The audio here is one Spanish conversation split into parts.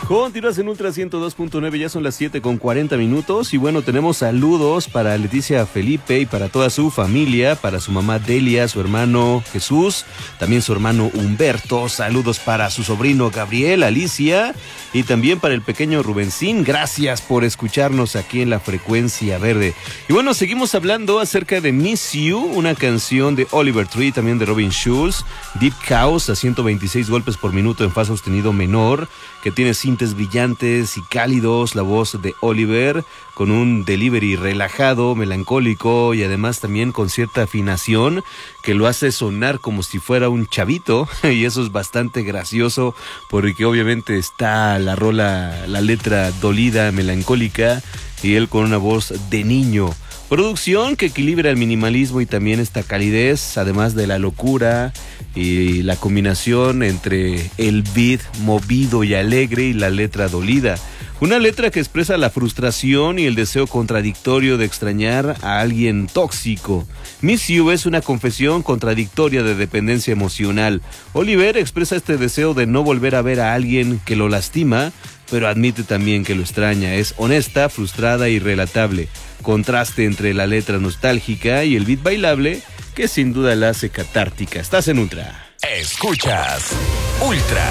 Continúas en Ultra 102.9, ya son las 7:40 y bueno, tenemos saludos para Leticia Felipe y para toda su familia, para su mamá Delia, su hermano Jesús, también su hermano Humberto, saludos para su sobrino Gabriel, Alicia y también para el pequeño Rubencín. Gracias por escucharnos aquí en la Frecuencia Verde. Y bueno, seguimos hablando acerca de Miss You, una canción de Oliver Tree, también de Robin Schulz, Deep House a 126 golpes por minuto en fa sostenido menor, que tiene sintes brillantes y cálidos, la voz de Oliver, con un delivery relajado, melancólico y además también con cierta afinación que lo hace sonar como si fuera un chavito, y eso es bastante gracioso porque obviamente está la rola, la letra dolida, melancólica, y él con una voz de niño. Producción que equilibra el minimalismo y también esta calidez, además de la locura y la combinación entre el beat movido y alegre y la letra dolida. Una letra que expresa la frustración y el deseo contradictorio de extrañar a alguien tóxico. Miss You es una confesión contradictoria de dependencia emocional. Oliver expresa este deseo de no volver a ver a alguien que lo lastima, pero admite también que lo extraña. Es honesta, frustrada y relatable. Contraste entre la letra nostálgica y el beat bailable que sin duda la hace catártica. Estás en Ultra. Escuchas Ultra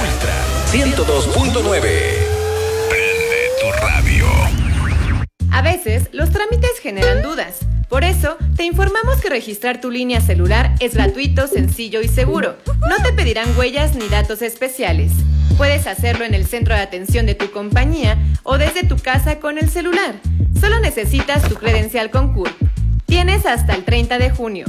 102.9. Prende tu radio. A veces, los trámites generan dudas. Por eso, te informamos que registrar tu línea celular es gratuito, sencillo y seguro. No te pedirán huellas ni datos especiales. Puedes hacerlo en el centro de atención de tu compañía o desde tu casa con el celular. Solo necesitas tu credencial con CURP. Tienes hasta el 30 de junio.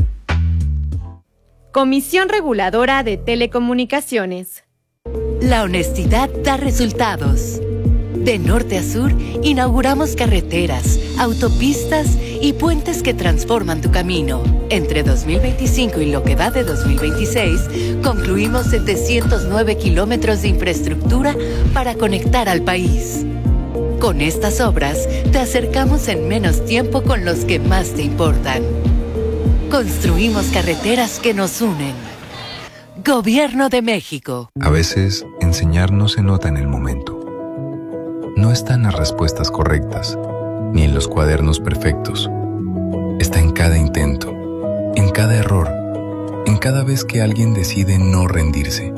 Comisión Reguladora de Telecomunicaciones. La honestidad da resultados. De norte a sur, inauguramos carreteras, autopistas y puentes que transforman tu camino. Entre 2025 y lo que va de 2026, concluimos 709 kilómetros de infraestructura para conectar al país. Con estas obras, te acercamos en menos tiempo con los que más te importan. Construimos carreteras que nos unen. Gobierno de México. A veces, enseñar no se nota en el momento. No está en las respuestas correctas, ni en los cuadernos perfectos. Está en cada intento, en cada error, en cada vez que alguien decide no rendirse.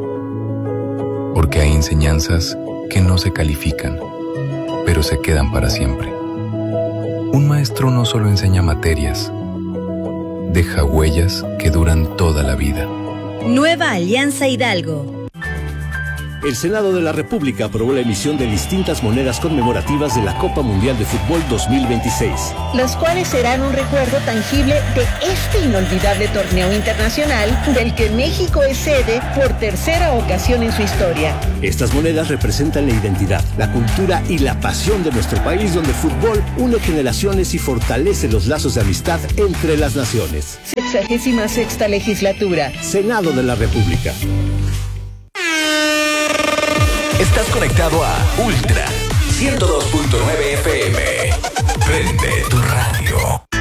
Porque hay enseñanzas que no se califican, pero se quedan para siempre. Un maestro no solo enseña materias, deja huellas que duran toda la vida. Nueva Alianza Hidalgo. El Senado de la República aprobó la emisión de distintas monedas conmemorativas de la Copa Mundial de Fútbol 2026. Las cuales serán un recuerdo tangible de este inolvidable torneo internacional del que México es sede por tercera ocasión en su historia. Estas monedas representan la identidad, la cultura y la pasión de nuestro país, donde el fútbol une generaciones y fortalece los lazos de amistad entre las naciones. 66ª legislatura. Senado de la República. Estás conectado a Ultra 102.9 FM. Prende tu radio.